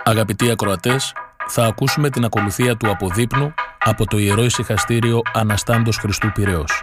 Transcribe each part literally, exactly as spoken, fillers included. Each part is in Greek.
Αγαπητοί ακροατές, θα ακούσουμε την ακολουθία του αποδείπνου από το Ιερό Ησυχαστήριο Αναστάντος Χριστού Πειραιώς.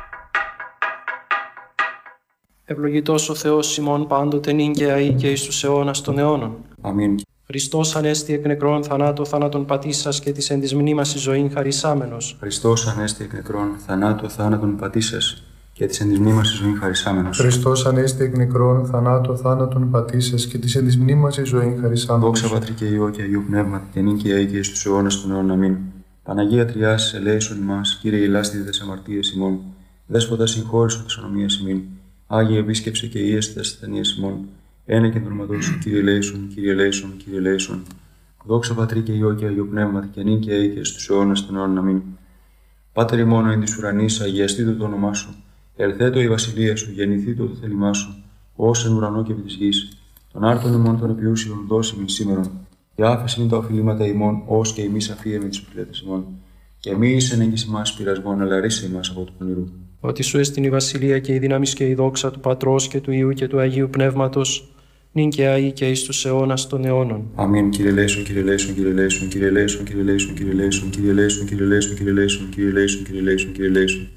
Ευλογητός ο Θεός ημών πάντοτε νυν και αεί και εις τους αιώνας των αιώνων. Αμήν. Χριστός ανέστη εκ νεκρών θανάτω θάνατον πατήσας και της εν της μνήμας εις ζωήν χαρισάμενος. Χριστός ανέστη εκ νεκρών θανάτω θάνατον πατήσας και της εν της μνήμας εις ζωήν χαρισάμενος. Χριστός ανέστη εκ νεκρών θανάτω θάνατον πατήσας και της εν της μνήμας εις ζωήν χαρισάμενος. Δόξα Πατρί και Υιό και Αγίου Πνεύματι και νυν και αεί και εις τους αιώνας των αιώνων. Αμήν. Παναγία Τριάς, ελέησον ημάς, Κύριε ηλάστη τες αμαρτίες ημών, Δέσποτα συγχώρησον τες ανομίες ημών, Άγιε επίσκεψε και ίεστε τες ασθενείες ημών, ένα και τον σου, Κύριε ελέησον, Κύριε ελέησον, Κύριε ελέησον. Δόξα Πατρί και Υιό και Αγίου Πνεύματι και νυν και αεί και στους αιώνας των αιώνων. Αμήν. Πάτερ ημών εν της ουρανής, αγιαστήτω το όνομά σου, ελθέτω η βασιλεία σου, γεννηθήτω το θέλημά σου, ως εν ουρανό και επί της γης. Τον άρτον ημών των επιούσιων δώσει μην σήμερον, και άφεση μην τα οφειλήματα ημών, ως και εμείς αφίεμε τις οφειλέτες ημών. Και μη εις εν έγκυς ημάς πειρασμόν, αλλά ρίσε ημάς από του πονηρού. Ότι σου εστιν η βασιλεία και η δύναμις και η δόξα του Πατρός και του Υιού και του Αγίου Πνεύματος, νυν και αεί και εις τους αιώνας των αιώνων. Αμήν. Κύριε ελέησον, Κύριε ελέησον, Κύριε ελέησον, Κύριε ελέησον, Κύριε ελέησον, Κύριε ελέησον, Κύριε ελέησον, Κύριε ελέησον, Κύριε ελέησον, Κύριε ελέησον, Κύριε ελέησον, Κύριε ελέησον.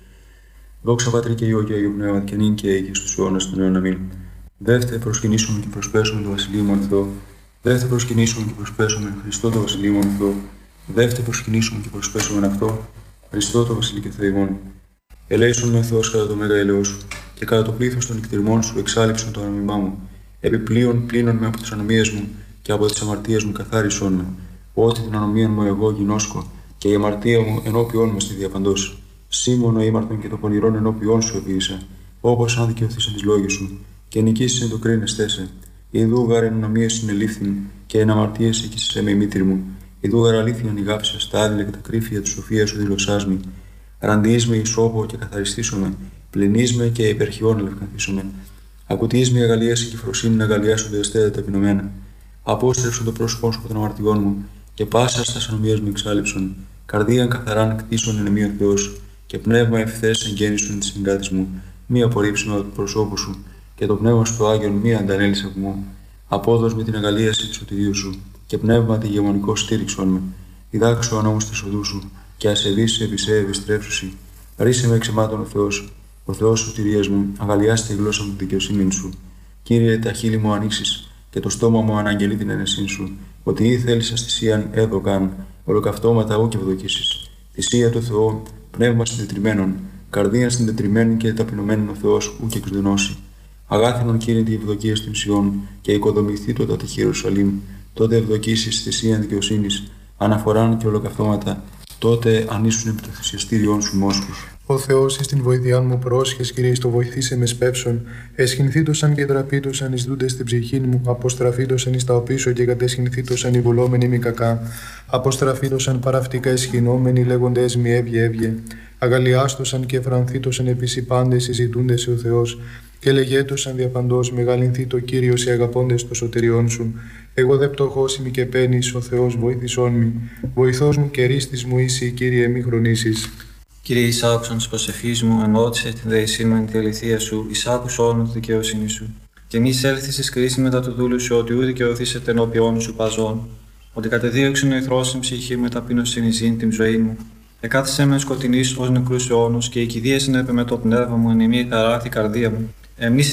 Δόξα Πατρί και Υιό και Αγίου Πνεύματι και νυν και αεί και στους αιώνας των αιώνων. Αμήν. Δεύτε προσκυνήσουμε και προσπέσουμε το Βασιλείο ημών Θεό. Δεύτε προσκυνήσουμε και προσπέσουμε Χριστό το Βασιλείο ημών Θεό. Δεύτε προσκυνήσουμε και προσπέσουμε αυτό Χριστό το Βασιλείο και Θεό ημών. Ελέησον με ο Θεός κατά το μέγα έλεος σου και κατά το πλήθος των νηκτηρμών σου εξάλειψον το ανομιμά μου. Επιπλέον πλύνον με από τις ανομίες μου και από τις αμαρτίες μου καθάρισον με. Ότι την ανομία μου εγώ γινώσκω και η αμαρτία μου ενώπιόν με στη διαπαντός. Σήμωνο ήμαρτον και το πονηρόν ενώπιόν σου επίησα, όπως αν δικαιωθείς εν τις λόγες σου, και νικήσεις εν το κρίνεστέ σε. Ιδού γάρ εν ανομίες συνελήφθην και εν αμαρτίες έκυσες με η μήτρη μου. Ιδού γάρ αλήθειαν ηγάψα στα άδειλα και τα κρύφια τη σοφία σου δηλωσάς με. Ραντείς με ισόπο και καθαριστήσομαι, πλυνείς με και υπερχιών ελευκανθήσομαι. Ακουτείς με αγαλίαση και φροσύνη να αγαλιάσονται εστέτα ταπεινωμένα. Απόστρεψον το πρόσωπό σου από των αμαρτιών μου και πάσα στα ανομίες μου εξάλληψον. Καρδίαν καθαράν κτίσον εν εμή ο Θεός και πνεύμα ευθές εγγέννησον της συγκράτης μου. Μη απορρίψουμε από το προσώπου σου και το πνεύμα σου το Άγιον μη αντανέλεις από μου. Απόδος με την αγαλίαση του σωτηρίου σου και πνεύμα τη γεμονικό στήριξον με. Διδάξω ο νόμος της οδού σου και ασεβείς επί σε επιστρέψουσι. Ρίσε με εξαιμάτων ο Θεός, ο Θεός σωτηρίας μου, αγαλιάστε η γλώσσα μου τη δικαιοσύνη σου. Κύριε, τα χείλη μου ανοίξεις και το στόμα μου αναγγελεί την αίνεσή σου. Ότι ή θέλεις αστησίαν έδωκαν, ολοκαυτώματα ού και ευδοκίσεις. Θυσία του Θεού, πνεύμα συντετριμένων, καρδία συντετριμένη και ταπεινωμένων ο Θεός ού και εξδενώσει. Αγάθινον Κύριε τη ευδοκία στην Σιών και οικοδομηθεί το τάτε Ιερουσαλήμ, τότε ευδοκίσεις θυσίαν δικαιοσύνης, αναφοράν και ολοκαυτώματα. Τότε ανήσουν επί το θυσιαστήριόν σου μόσχους. Ο Θεός εις την βοηθειάν μου πρόσχες, Κύριε, στο βοηθήσε με σπεύσον. Εσχυνθήτωσαν και τραπήτωσαν εις δούντες στην ψυχήν μου. Αποστραφήτωσαν εις τα οπίσω και κατεσχυνθήτωσαν οι βουλόμενοι μη κακά. Αποστραφήτωσαν παραυτικά εσχυνόμενοι λέγοντες μη έβγε έβγε. Αγαλιάστωσαν και φρανθήτωσαν επίσης οι πάντες συζητούντες ο Θεός. Και λεγέτωσαν διαπαντός μεγαλυνθεί το Κύριος οι αγαπώντες το σωτηριών σου. Εγώ δε πτωχός είμαι και παίρνεις, ο Θεός βοήθησόν μη. Βοηθός μου και ρίστης μου είσαι, Κύριε, μη χρονίσεις. Κύριε, εισάκουσον της προσευχής μου, ενώτησε την δεησή μου εν τη αληθεία σου, εισάκουσον τη δικαιοσύνη σου. Και μη έλθεις εις κρίση μετά του δούλου σου, ότι ου δικαιωθήσετε ενώπιόν σου παζών. Ότι κατεδίωξεν ο εχθρός στην ψυχή με ταπείνωσιν εις την ζωή μου. Εκάθισε με σκοτεινής ως νεκρούς αιώνους και η κηδείας συνέπε με το πνεύμα μου εν ημί χαρά τη καρδία μου. Εμείς